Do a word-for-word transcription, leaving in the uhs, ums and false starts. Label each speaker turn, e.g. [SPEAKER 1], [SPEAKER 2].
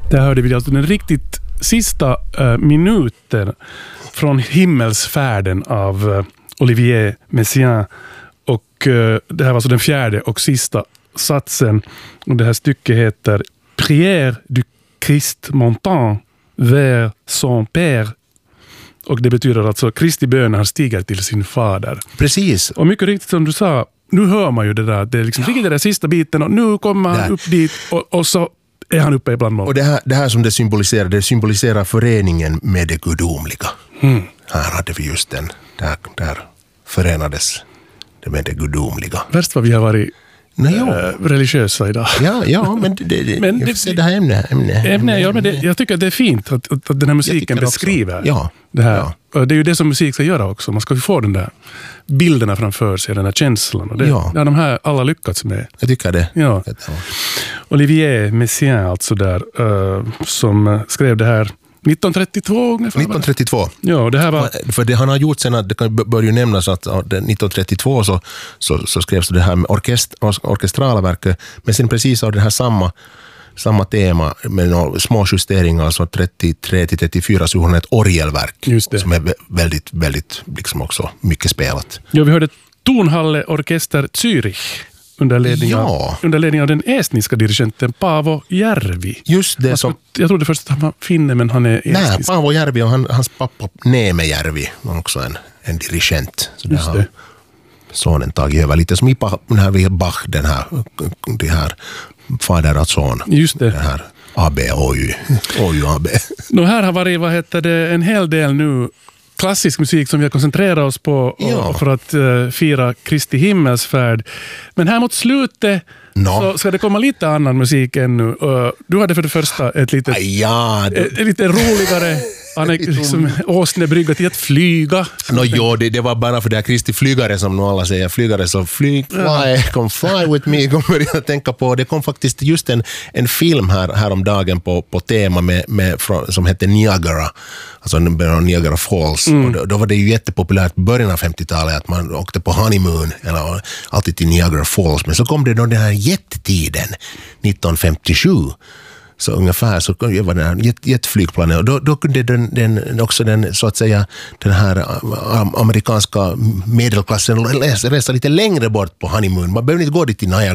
[SPEAKER 1] Där hörde vi alltså den riktigt sista uh, minuten från himmelsfärden av uh, Olivier Messiaen. Och uh, det här var alltså den fjärde och sista satsen. Och det här stycket heter Prière du Christ montant vers son père. Och det betyder alltså Kristi bön har stiger till sin fader.
[SPEAKER 2] Precis.
[SPEAKER 1] Och mycket riktigt som du sa, nu hör man ju det där. Det är liksom riktigt den där sista biten och nu kommer han där upp dit och, och så är han uppe ibland mål.
[SPEAKER 2] Och det här, det här som det symboliserar, det symboliserar föreningen med det gudomliga. Mm. Här hade vi just den, där, där förenades det med det gudomliga.
[SPEAKER 1] Värst vad vi har varit
[SPEAKER 2] Nej,
[SPEAKER 1] äh, religiösa idag.
[SPEAKER 2] Ja, ja men det, det, men det, det, det här ämne. ämne,
[SPEAKER 1] ämne,
[SPEAKER 2] ämne
[SPEAKER 1] ja, men det, jag tycker att det är fint att, att, att den här musiken beskriver
[SPEAKER 2] ja,
[SPEAKER 1] det här.
[SPEAKER 2] Ja.
[SPEAKER 1] Och det är ju det som musik ska göra också. Man ska ju få den där bilderna framför sig, den där känslan. Och det,
[SPEAKER 2] ja.
[SPEAKER 1] det har de här alla lyckats med.
[SPEAKER 2] Jag tycker det.
[SPEAKER 1] Ja. Olivier Messiaen alltså där, uh, som skrev det här nitton trettiotvå ungefär.
[SPEAKER 2] nitton trettiotvå.
[SPEAKER 1] Ja, det här var...
[SPEAKER 2] För det han har gjort sen, det bör ju nämnas att nitton trettiotvå så, så, så skrevs det här med orkest, orkestrala verket, men sen precis av det här samma, samma tema med några små justeringar, alltså trettiotre till trettiofyra så har han ett orgelverk som är väldigt, väldigt liksom också mycket spelat.
[SPEAKER 1] Ja, vi hörde Tonhalle Orkester Zürich. Under ledning,
[SPEAKER 2] ja.
[SPEAKER 1] av, under ledning av den estniska dirigenten Paavo Järvi.
[SPEAKER 2] Just det som...
[SPEAKER 1] Jag trodde först att han var finne, men han är estnisk.
[SPEAKER 2] Nej, Paavo Järvi och han, hans pappa Neeme Järvi var också en, en dirigent. Så det har sonen tagit över lite som i Bach, den här, det här fader och son.
[SPEAKER 1] Just det.
[SPEAKER 2] Den här A B O U. O U A B.
[SPEAKER 1] Nå, här har varit, vad heter det, en hel del nu klassisk musik som vi har koncentrerat oss på ja. för att uh, fira Kristi himmelsfärd. Men här mot slutet no. så ska det komma lite annan musik ännu. Uh, du hade för det första ett lite,
[SPEAKER 2] ah, ja,
[SPEAKER 1] det... ett, ett lite roligare liksom, åsnebrygga till att flyga.
[SPEAKER 2] No, jo, det, det var bara för det här Kristi flygare som nu alla säger. Flygare så flyg, fly, ja. Come fly with me. Kommer jag att tänka på. Det kom faktiskt just en, en film här, här om dagen på, på tema med, med, som heter Niagara. Alltså Niagara Falls. Mm. Och då, då var det ju jättepopulärt på början av femtiotalet att man åkte på honeymoon eller alltid till Niagara Falls. Men så kom det då den här jättetiden nitton femtiosju. Så ungefär så var det här jet, jetflygplanet och då, då kunde den, den, också den så att säga den här amerikanska medelklassen resa, resa lite längre bort på honeymoon. Man behöver inte gå dit till Niagara